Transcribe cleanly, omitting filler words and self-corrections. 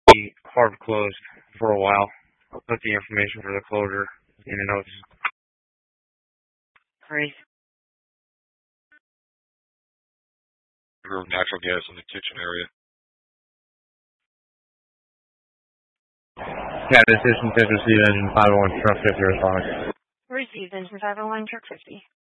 be hard closed for a while. I'll put the information for the closure in the notes. Great. Natural gas in the kitchen area. Yeah, this is Central Steven 501 Truck 50 response. Received, Engine 501 Truck 50.